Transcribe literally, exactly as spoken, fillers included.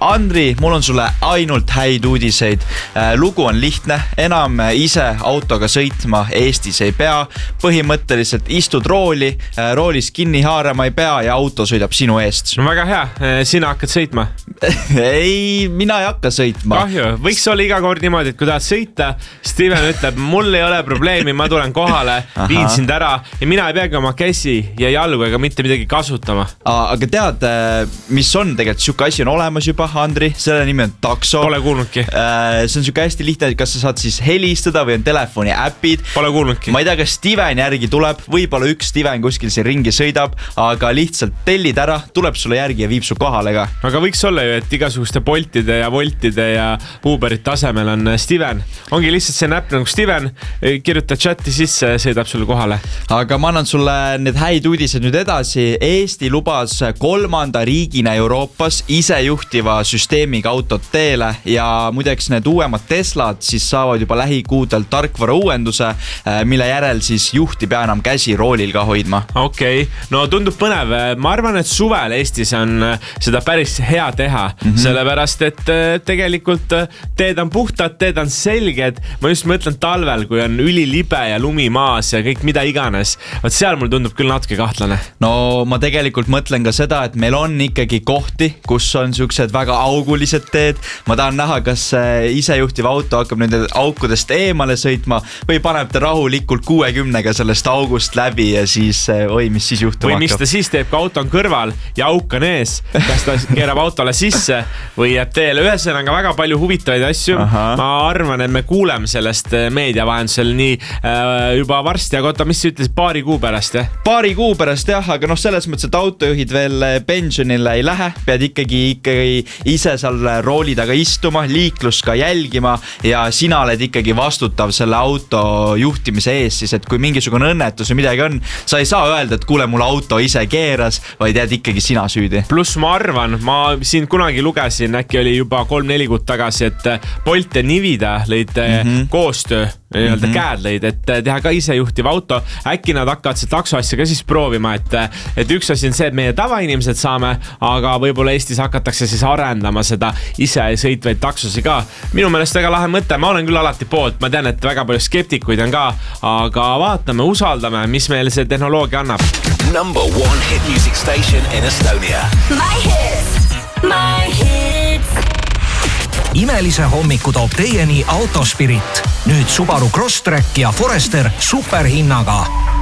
Andri, mul on sulle ainult häid uudiseid. Lugu on lihtne, enam ise autoga sõitma Eestis ei pea. Põhimõtteliselt istud rooli, roolis kinni haarama ei pea ja auto sõidab sinu eest. No väga hea, sina hakkad sõitma? Ei, mina ei hakka sõitma. Kahju, võiks olla iga kord niimoodi, et kui tahad sõita, Steven ütleb, mul ei ole probleemi, ma tulen kohale, Aha. viin sind ära ja mina ei peagi oma käsi ja jalgu ega mitte midagi kasutama. Aga tead, mis on tegelikult, siuke asi on olemas juba, Andri, selle nimi on takso. Pole kuulnudki. See on siuke hästi lihtne, kas sa saad siis helistada või on telefoni äpid. Pole kuulnudki. Ma ei tea, kas Steven järgi tuleb, võib-olla üks Steven kuskil siin ringi sõidab, aga lihtsalt tellid ära, tuleb sulle järgi ja viib su kohale ka. Aga võiks olla ju, et igasuguste Boltide ja Voltide ja Uberit tasemel on Steven. Ongi lihtsalt see näpp nagu Steven, kirjuta chati sisse ja sõidab sulle kohale. Aga ma annan sulle need häid uudised nüüd edasi. Eesti lubas kolmanda riigina Euroopas isejuhtiva süsteemiga autot teele ja muideks need uuemad Teslad siis saavad juba lähikuudel tarkvara uuenduse, mille järel siis juhti pea enam käsi roolil ka hoidma. Okei, okay. No tundub põnev. Ma arvan, et suvel Eestis on seda päris hea teha, mm-hmm. sellepärast, et tegelikult teed on puhtad, teed on selged. Ma just mõtlen talvel, kui on ülilibe ja lumi maas ja kõik mida iganes. Vaat seal mul tundub küll natuke kahtlane. No ma tegelikult mõtlen ka seda, et meil on ikkagi kohti, kus on siuksed väga augulised teed. Ma tahan näha, kas isejuhtiv auto hakkab nende aukudest eemale sõitma või paneb ta rahulikult kuuekümnega sellest august läbi ja siis oi, mis siis juhtuma või mis ta siis teeb, kui auto on kõrval ja auk on ees, kas ta keerab autole sisse või jääb teele. Ühesõnaga väga palju huvitavaid asju. Aha. Ma arvan, et me kuuleme sellest meedia vahendusel nii äh, juba varsti, aga oota, mis sa ütlesid, paari kuu pärast, jah? Paari kuu pärast, jah, aga noh, selles mõttes, et autojuhid veel pensionile ei lähe, pead ikkagi, ikkagi ise seal rooli taga istuma, liiklust ka jälgima ja sina oled ikkagi vastutav selle auto juhtimise ees, siis et kui mingisugune õnnetus või midagi on, sa ei saa öelda, et kuule, mul auto ise keeras, vaid jääd ikkagi sina süüdi. Plus ma arvan, ma siin kunagi lugesin, äkki oli juba kolm-neli kuud tagasi, et Bolt ja Nivida lõid mm-hmm. koostöö, nii-öelda mm-hmm. käed lõid, et teha ka isejuhtiv auto. Äkki nad hakkavad see takso asja ka siis proovima, et, et üks asi on see, et meie tavainimesed saame, aga võib-olla Eestis hakatakse siis arendama seda ise sõitvaid taksosi ka. Minu meelest väga lahe mõte, ma olen küll alati poolt, ma tean, et väga palju skeptikuid on ka, aga vaatame, usaldame, mis meil see tehnoloogia annab. Number one hit music station in Estonia. My hits, my hits. Imelise hommiku toob teieni Autospirit. Nüüd Subaru Crosstrek ja Forester superhinnaga.